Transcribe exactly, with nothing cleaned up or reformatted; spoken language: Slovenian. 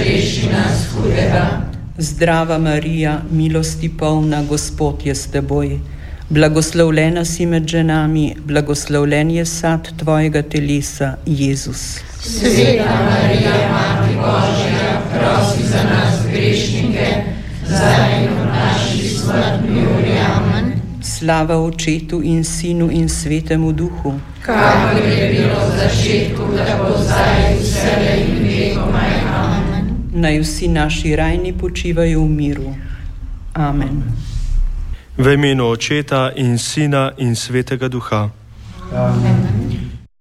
razreši nas hudega. Zdrava Marija, milosti polna, Gospod je s teboj. Blagoslovljena si med ženami, blagoslovljen je sad tvojega telesa, Jezus. Sveta Marija, Mati Božja, prosi za nas grešnike, zdaj in v naši smrtni uri. Amen. Slava Očetu in Sinu in Svetemu Duhu. Kakor je bilo v začetku, tako zdaj in vselej in vekomaj. Amen. Naj vsi naši rajni počivajo v miru. Amen. V imenu Očeta in Sina in Svetega Duha. Amen.